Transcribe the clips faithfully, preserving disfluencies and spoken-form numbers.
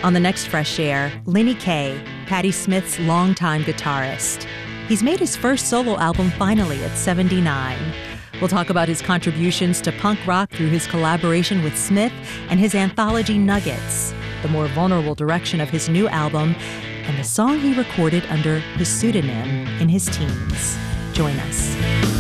On the next Fresh Air, Lenny Kaye, Patti Smith's longtime guitarist. He's made his first solo album finally at seventy-nine. We'll talk about his contributions to punk rock through his collaboration with Smith and his anthology Nuggets, the more vulnerable direction of his new album, and the song he recorded under his pseudonym in his teens. Join us.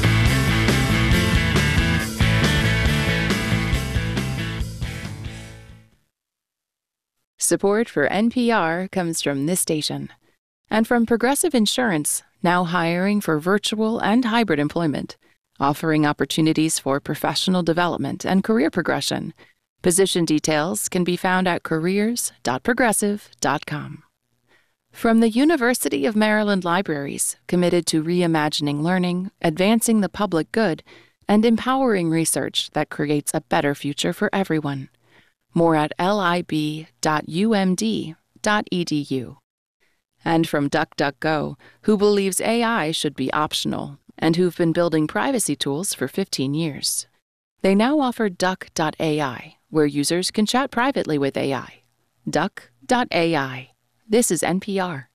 Support for N P R comes from this station and from Progressive Insurance, now hiring for virtual and hybrid employment, offering opportunities for professional development and career progression. Position details can be found at careers dot progressive dot com. From the University of Maryland Libraries, committed to reimagining learning, advancing the public good, and empowering research that creates a better future for everyone. More at lib dot u m d dot e d u. And from DuckDuckGo, who believes A I should be optional and who've been building privacy tools for fifteen years. They now offer duck dot A I, where users can chat privately with A I. duck dot A I. This is N P R.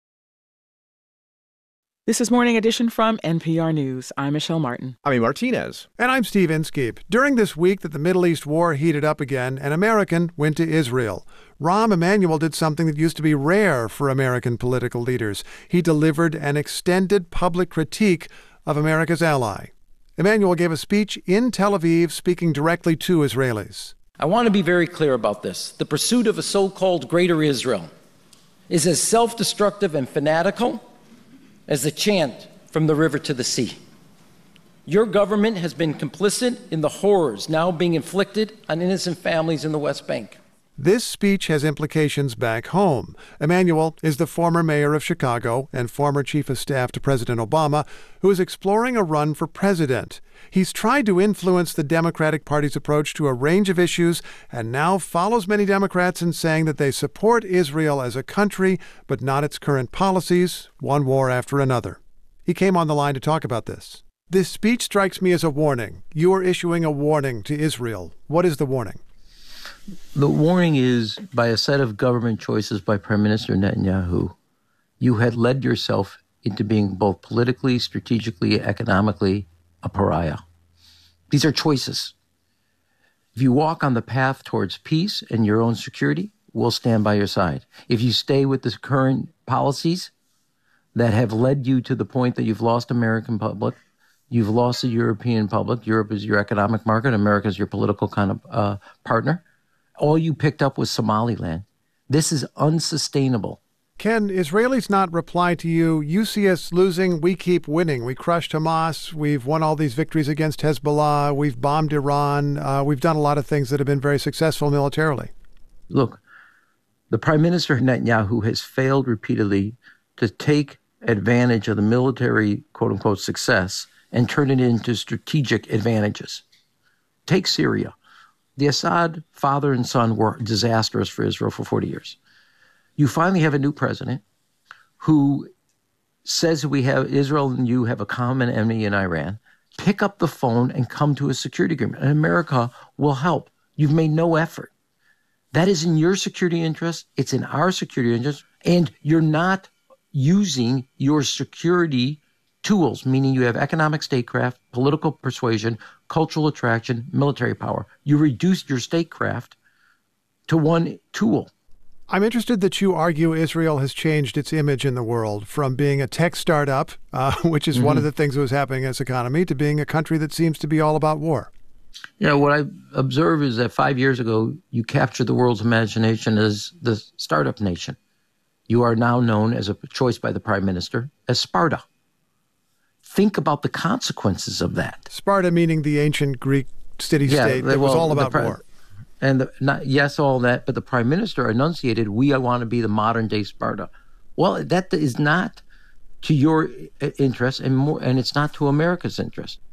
This is Morning Edition from N P R News. I'm Michelle Martin. I'm Martinez. And I'm Steve Inskeep. During this week that the Middle East war heated up again, an American went to Israel. Rahm Emanuel did something that used to be rare for American political leaders. He delivered an extended public critique of America's ally. Emanuel gave a speech in Tel Aviv speaking directly to Israelis. I want to be very clear about this. The pursuit of a so-called Greater Israel is as self-destructive and fanatical as the chant from the river to the sea. Your government has been complicit in the horrors now being inflicted on innocent families in the West Bank. This speech has implications back home. Emanuel is the former mayor of Chicago and former chief of staff to President Obama, who is exploring a run for president. He's tried to influence the Democratic Party's approach to a range of issues and now follows many Democrats in saying that they support Israel as a country, but not its current policies, one war after another. He came on the line to talk about this. This speech strikes me as a warning. You are issuing a warning to Israel. What is the warning? The warning is, by a set of government choices by Prime Minister Netanyahu, you had led yourself into being both politically, strategically, economically a pariah. These are choices. If you walk on the path towards peace and your own security, we'll stand by your side. If you stay with the current policies that have led you to the point that you've lost American public, you've lost the European public, Europe is your economic market, America is your political kind of uh, partner, all you picked up was Somaliland. This is unsustainable. Can Israelis not reply to you, you see us losing, we keep winning. We crushed Hamas, we've won all these victories against Hezbollah, we've bombed Iran, uh, we've done a lot of things that have been very successful militarily. Look, the Prime Minister Netanyahu has failed repeatedly to take advantage of the military, quote-unquote, success and turn it into strategic advantages. Take Syria. The Assad father and son were disastrous for Israel for forty years. You finally have a new president who says we have, Israel and you have a common enemy in Iran. Pick up the phone and come to a security agreement, and America will help. You've made no effort. That is in your security interest. It's in our security interest. And you're not using your security tools, meaning you have economic statecraft, political persuasion, cultural attraction, military power. You reduced your statecraft to one tool. I'm interested that you argue Israel has changed its image in the world from being a tech startup, uh, which is mm-hmm. one of the things that was happening in its economy, to being a country that seems to be all about war. You know, what I observe is that five years ago, you captured the world's imagination as the startup nation. You are now known, as a choice by the Prime Minister, as Sparta. Think about the consequences of that. Sparta meaning the ancient Greek city-state yeah, that well, was all about pri- war. And the, not, yes, all that, but the Prime Minister enunciated, we want to be the modern-day Sparta. Well, that is not to your interest, and more, and it's not to America's interest.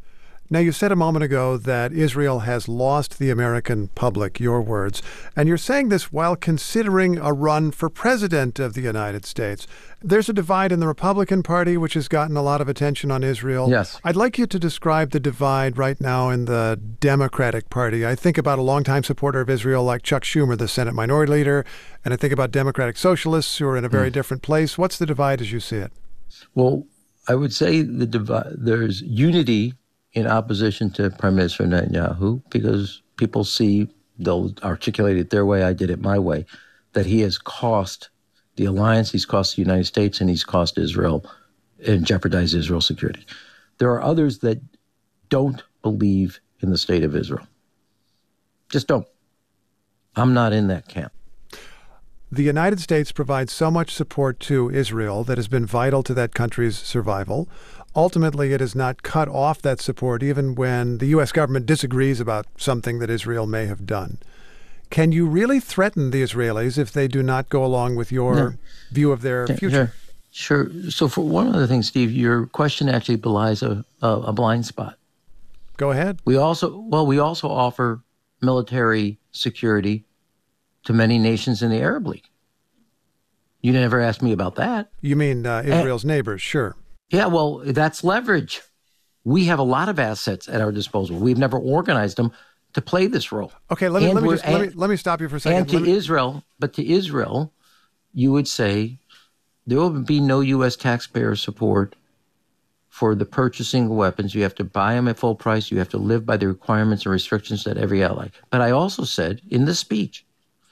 Now, you said a moment ago that Israel has lost the American public, your words, and you're saying this while considering a run for president of the United States. There's a divide in the Republican Party, which has gotten a lot of attention on Israel. Yes. I'd like you to describe the divide right now in the Democratic Party. I think about a longtime supporter of Israel like Chuck Schumer, the Senate Minority Leader, and I think about Democratic Socialists who are in a very mm. different place. What's the divide as you see it? Well, I would say the divi- there's unity in opposition to Prime Minister Netanyahu, because people see, they'll articulate it their way, I did it my way, that he has cost the alliance, he's cost the United States, and he's cost Israel and jeopardized Israel's security. There are others that don't believe in the state of Israel. Just don't. I'm not in that camp. The United States provides so much support to Israel that has been vital to that country's survival. Ultimately, it has not cut off that support even when the U S government disagrees about something that Israel may have done. Can you really threaten the Israelis if they do not go along with your no. view of their future? Sure. sure. So for one other thing, Steve, your question actually belies a, a, a blind spot. Go ahead. We also, well, we also offer military security to many nations in the Arab League. You never asked me about that. You mean uh, Israel's and, neighbors, sure. Yeah, well, that's leverage. We have a lot of assets at our disposal. We've never organized them to play this role. Okay, let me let me, just, and, let me let me stop you for a second. And to me... Israel, but to Israel, you would say there will be no U S taxpayer support for the purchasing of weapons. You have to buy them at full price. You have to live by the requirements and restrictions that every ally. But I also said in the speech,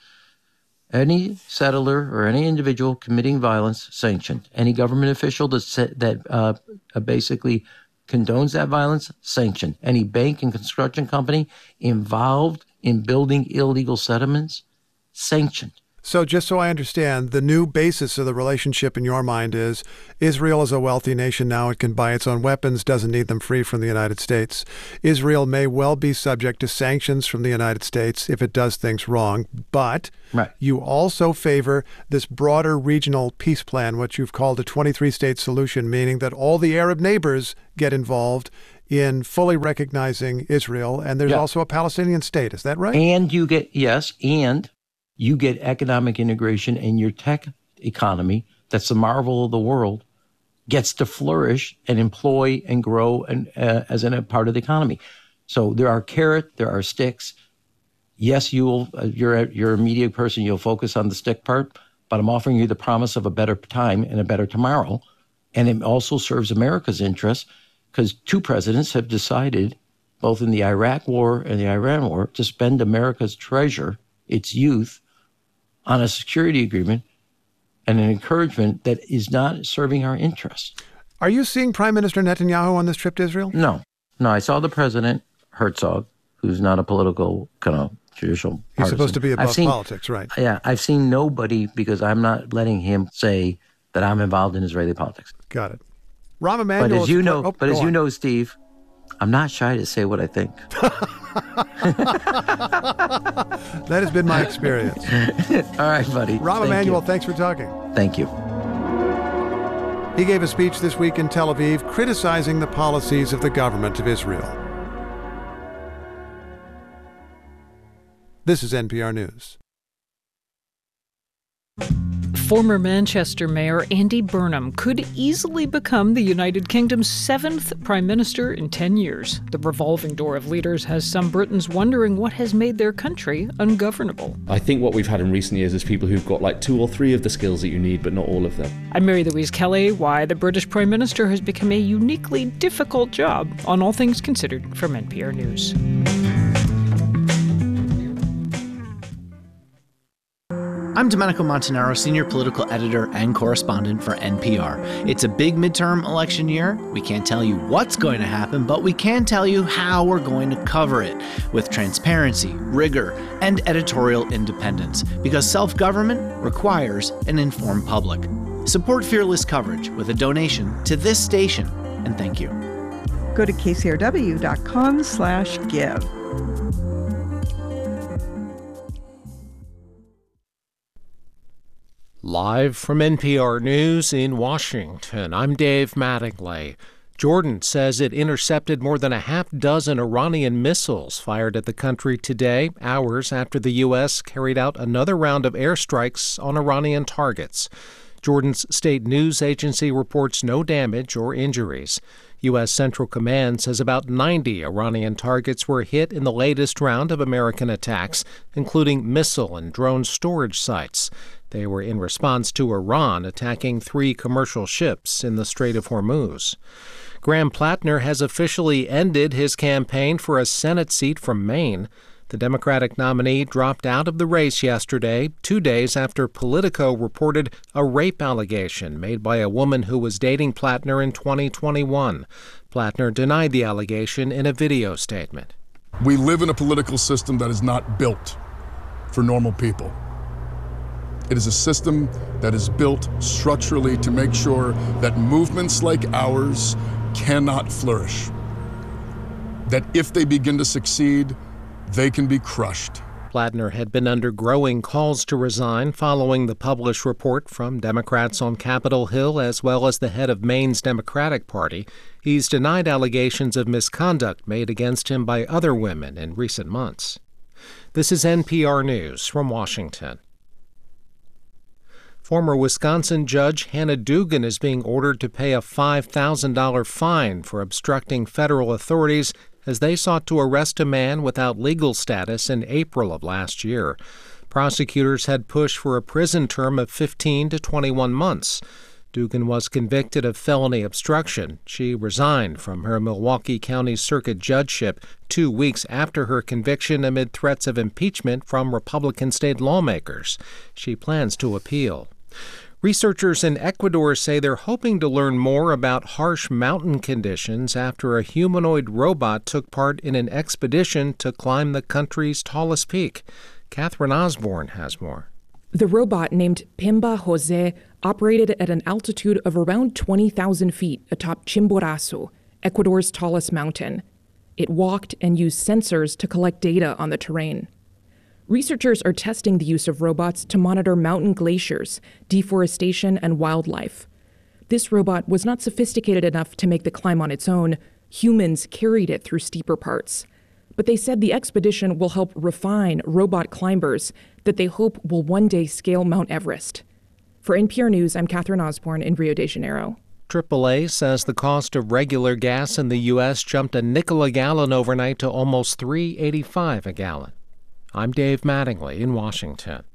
any settler or any individual committing violence, sanctioned. Any government official that that uh, basically condones that violence, sanctioned. Any bank and construction company involved in building illegal settlements, sanctioned. So just so I understand, the new basis of the relationship in your mind is Israel is a wealthy nation now. It can buy its own weapons, doesn't need them free from the United States. Israel may well be subject to sanctions from the United States if it does things wrong. But right. you also favor this broader regional peace plan, what you've called a twenty-three state solution, meaning that all the Arab neighbors get involved in fully recognizing Israel. And there's yeah. also a Palestinian state. Is that right? And you get, yes, and... you get economic integration, and your tech economy, that's the marvel of the world, gets to flourish and employ and grow and uh, as in a part of the economy. So there are carrot, there are sticks. Yes, you will. Uh, you're a, you're a media person. You'll focus on the stick part, but I'm offering you the promise of a better time and a better tomorrow, and it also serves America's interests because two presidents have decided, both in the Iraq War and the Iran War, to spend America's treasure, its youth, on a security agreement and an encouragement that is not serving our interests. Are you seeing Prime Minister Netanyahu on this trip to Israel? No. No, I saw the President, Herzog, who's not a political kind of judicial partisan. He's supposed to be above seen, politics, right? Yeah, I've seen nobody because I'm not letting him say that I'm involved in Israeli politics. Got it. Rahm Emanuel. But as you know, oh, but as on. you know, Steve, I'm not shy to say what I think. That has been my experience. All right, buddy. Rahm Emanuel, thanks for talking. Thank you. He gave a speech this week in Tel Aviv criticizing the policies of the government of Israel. This is N P R News. Former Manchester Mayor Andy Burnham could easily become the United Kingdom's seventh Prime Minister in ten years. The revolving door of leaders has some Britons wondering what has made their country ungovernable. I think what we've had in recent years is people who've got like two or three of the skills that you need, but not all of them. I'm Mary Louise Kelly. Why the British Prime Minister has become a uniquely difficult job on All Things Considered from N P R News. I'm Domenico Montanaro, senior political editor and correspondent for N P R. It's a big midterm election year. We can't tell you what's going to happen, but we can tell you how we're going to cover it with transparency, rigor, and editorial independence, because self-government requires an informed public. Support fearless coverage with a donation to this station, and thank you. Go to K C R W dot com slash give. Live from N P R News in Washington, I'm Dave Mattingly. Jordan says it intercepted more than a half dozen Iranian missiles fired at the country today, hours after the U S carried out another round of airstrikes on Iranian targets. Jordan's state news agency reports no damage or injuries. U S. Central Command says about ninety Iranian targets were hit in the latest round of American attacks, including missile and drone storage sites. They were in response to Iran attacking three commercial ships in the Strait of Hormuz. Graham Plattner has officially ended his campaign for a Senate seat from Maine. The Democratic nominee dropped out of the race yesterday, two days after Politico reported a rape allegation made by a woman who was dating Plattner in twenty twenty-one. Plattner denied the allegation in a video statement. We live in a political system that is not built for normal people. It is a system that is built structurally to make sure that movements like ours cannot flourish. That if they begin to succeed, they can be crushed. Plattner had been under growing calls to resign following the published report from Democrats on Capitol Hill as well as the head of Maine's Democratic Party. He's denied allegations of misconduct made against him by other women in recent months. This is N P R News from Washington. Former Wisconsin Judge Hannah Dugan is being ordered to pay a five thousand dollars fine for obstructing federal authorities as they sought to arrest a man without legal status in April of last year. Prosecutors had pushed for a prison term of fifteen to twenty-one months. Dugan was convicted of felony obstruction. She resigned from her Milwaukee County Circuit judgeship two weeks after her conviction amid threats of impeachment from Republican state lawmakers. She plans to appeal. Researchers in Ecuador say they're hoping to learn more about harsh mountain conditions after a humanoid robot took part in an expedition to climb the country's tallest peak. Catherine Osborne has more. The robot, named Pemba Jose, operated at an altitude of around twenty thousand feet atop Chimborazo, Ecuador's tallest mountain. It walked and used sensors to collect data on the terrain. Researchers are testing the use of robots to monitor mountain glaciers, deforestation, and wildlife. This robot was not sophisticated enough to make the climb on its own. Humans carried it through steeper parts. But they said the expedition will help refine robot climbers that they hope will one day scale Mount Everest. For N P R News, I'm Catherine Osborne in Rio de Janeiro. triple A says the cost of regular gas in the U S jumped a nickel a gallon overnight to almost three dollars and eighty-five cents a gallon. I'm Dave Mattingly in Washington.